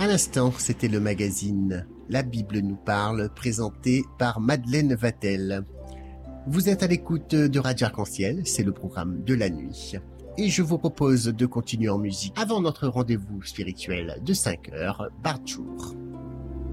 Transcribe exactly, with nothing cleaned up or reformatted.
À l'instant, c'était le magazine La Bible nous parle, présenté par Madeleine Vatel. Vous êtes à l'écoute de Radio Arc-en-Ciel, c'est le programme de la nuit. Et je vous propose de continuer en musique avant notre rendez-vous spirituel de cinq heures par jour.